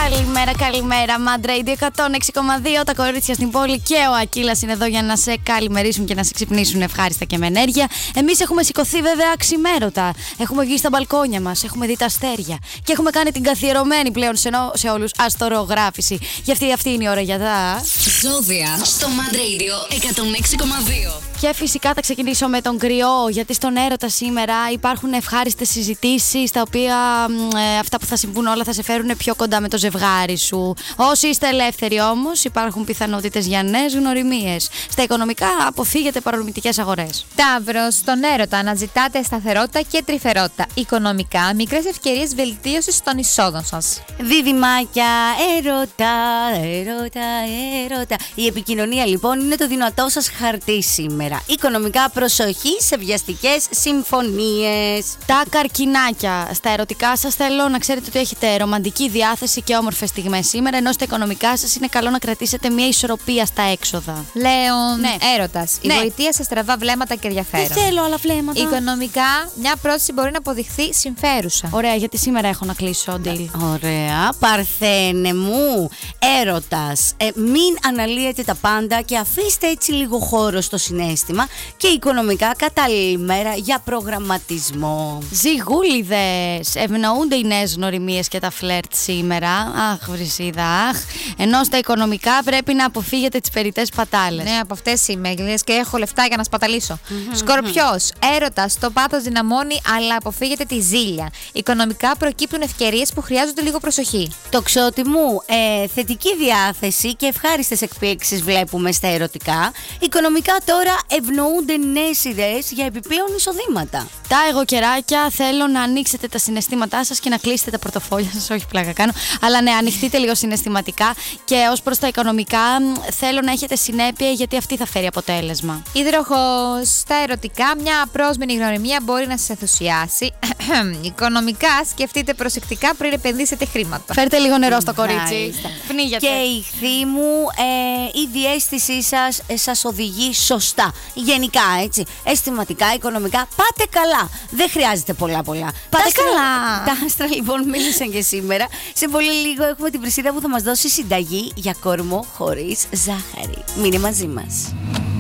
Καλημέρα. Mad Radio 106,2. Τα κορίτσια στην πόλη και ο Ακύλας είναι εδώ για να σε καλημερίσουν και να σε ξυπνήσουν ευχάριστα και με ενέργεια. Εμείς έχουμε σηκωθεί βέβαια αξιμέρωτα. Έχουμε βγει στα μπαλκόνια μας, έχουμε δει τα αστέρια και έχουμε κάνει την καθιερωμένη πλέον σε όλους αστρογράφηση. Γιατί αυτή είναι η ώρα για τα ζώδια στο Mad Radio 106,2. Και φυσικά θα ξεκινήσω με τον κρυό, γιατί στον έρωτα σήμερα υπάρχουν ευχάριστες συζητήσεις, τα οποία αυτά που θα συμβούν όλα θα σε φέρουν πιο κοντά με το ζευγάρι σου. Όσοι είστε ελεύθεροι όμως, υπάρχουν πιθανότητες για νέες γνωριμίες. Στα οικονομικά, αποφύγετε παρορμητικές αγορές. Ταύρος, στον έρωτα αναζητάτε σταθερότητα και τρυφερότητα. Οικονομικά, μικρές ευκαιρίες βελτίωσης των εισόδων σας. Δίδυμάκια, έρωτα. Η επικοινωνία λοιπόν είναι το δυνατό σας χαρτί σήμερα. Οικονομικά, προσοχή σε βιαστικές συμφωνίες. Τα καρκινάκια, στα ερωτικά σας θέλω να ξέρετε ότι έχετε ρομαντική διάθεση και όμορφες στιγμές σήμερα, ενώ στα οικονομικά σας είναι καλό να κρατήσετε μια ισορροπία στα έξοδα. Λέων, ναι. Έρωτας, η ναι. βοηθεία σε στραβά βλέμματα και ενδιαφέρον. Δεν θέλω άλλα βλέμματα. Οικονομικά, μια πρόταση μπορεί να αποδειχθεί συμφέρουσα. Ωραία, γιατί σήμερα έχω να κλείσω deal. Ωραία. Παρθένε μου, έρωτας. Μην αναλύετε τα πάντα και αφήστε έτσι λίγο χώρο στο συνέστημα. Και οικονομικά, κατάλληλη μέρα για προγραμματισμό. Ζυγούλιδες, ευνοούνται οι νέες γνωριμίες και τα φλερτ σήμερα. Αχ, βρυσίδα, Ενώ στα οικονομικά πρέπει να αποφύγετε τις περιττές πατάλες. Ναι, από αυτές είμαι, λες και έχω λεφτά για να σπαταλήσω. Σκορπιός, έρωτας, το πάθος δυναμώνει, αλλά αποφύγετε τη ζήλια. Οικονομικά προκύπτουν ευκαιρίες που χρειάζονται λίγο προσοχή. Τοξότη μου, θετική διάθεση και ευχάριστες εκπλήξεις βλέπουμε στα ερωτικά. Οικονομικά τώρα ευνοούνται νέες ιδέες για επιπλέον εισοδήματα. Τα εγωκεράκια, θέλω να ανοίξετε τα συναισθήματά σας και να κλείσετε τα πορτοφόλια σας. Όχι, πλάκα κάνω. Αλλά ναι, ανοιχτείτε λίγο συναισθηματικά. Και ως προς τα οικονομικά, θέλω να έχετε συνέπεια, γιατί αυτή θα φέρει αποτέλεσμα. Υδροχός, στα ερωτικά, μια απρόσμενη γνωριμία μπορεί να σας ενθουσιάσει. Οικονομικά, σκεφτείτε προσεκτικά πριν επενδύσετε χρήματα. Φέρτε λίγο νερό στο κορίτσι. Πνίγεται. Και η ηχθή μου, η διαίσθησή σας οδηγεί σωστά. Γενικά, έτσι. Αισθηματικά, οικονομικά, πάτε καλά. Δεν χρειάζεται πολλά. Πάτε καλά. Τα άστρα λοιπόν μίλησαν και σήμερα. Σε πολύ λίγο έχουμε την Βρυσίδα που θα μας δώσει συνταγή για κόρμο χωρίς ζάχαρη. Μείνε μαζί μας.